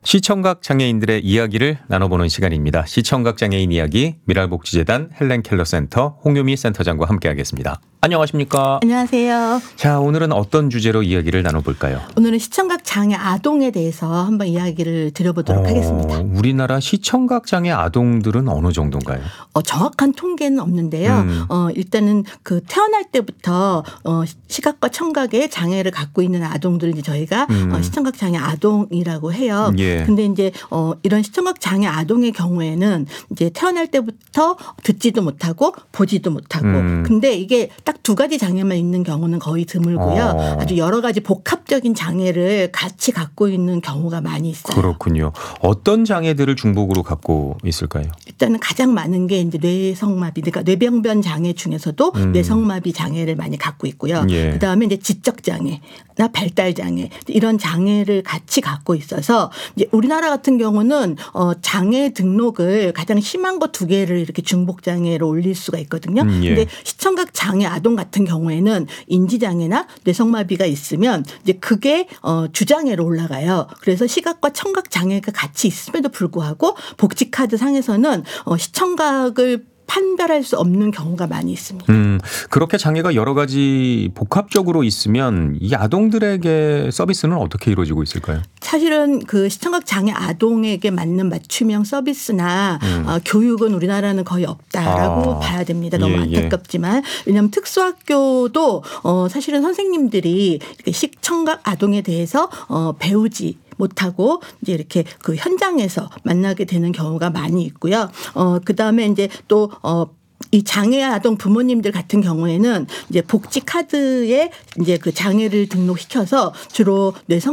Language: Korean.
시청각 장애인들의 이야기를 나눠보는 시간입니다. 시청각 장애인 이야기 미랄복지재단 헬렌 켈러 센터 홍유미 센터장과 함께하겠습니다. 안녕하십니까? 안녕하세요. 자, 오늘은 어떤 주제로 이야기를 나눠볼까요? 오늘은 시청각 장애 아동에 대해서 한번 이야기를 드려보도록 하겠습니다. 우리나라 시청각 장애 아동들은 어느 정도인가요? 정확한 통계는 없는데요. 일단은 그 태어날 때부터 시각과 청각의 장애를 갖고 있는 아동들을 이제 저희가 시청각 장애 아동이라고 해요. 예. 근데 이제 이런 시청각 장애 아동의 경우에는 이제 태어날 때부터 듣지도 못하고 보지도 못하고 근데 이게 딱 두 가지 장애만 있는 경우는 거의 드물고요. 아주 여러 가지 복합적인 장애를 같이 갖고 있는 경우가 많이 있어요. 그렇군요. 어떤 장애들을 중복으로 갖고 있을까요? 일단은 가장 많은 게 이제 뇌성마비, 그러니까 뇌병변 장애 중에서도 뇌성마비 장애를 많이 갖고 있고요. 예. 그다음에 이제 지적 장애나 발달 장애 이런 장애를 같이 갖고 있어서 이제 우리나라 같은 경우는 장애 등록을 가장 심한 거 두 개를 이렇게 중복 장애로 올릴 수가 있거든요. 예. 근데 시청각 장애 아동 같은 경우에는 인지 장애나 뇌성마비가 있으면 이제 그게 주장애로 올라가요. 그래서 시각과 청각 장애가 같이 있음에도 불구하고 복지 카드 상에서는 시청각을 판별할 수 없는 경우가 많이 있습니다. 그렇게 장애가 여러 가지 복합적으로 있으면 이 아동들에게 서비스는 어떻게 이루어지고 있을까요? 사실은 그 시청각 장애 아동에게 맞는 맞춤형 서비스나 교육은 우리나라는 거의 없다라고 봐야 됩니다. 너무 안타깝지만. 왜냐하면 특수학교도 사실은 선생님들이 이렇게 시청각 아동에 대해서 배우지 못하고 이제 이렇게 그 현장에서 만나게 되는 경우가 많이 있고요. 그다음에 이제 또 이 장애 아동 부모님들 같은 경우에는 이제 복지 카드에 이제 그 장애를 등록시켜서 주로 뇌성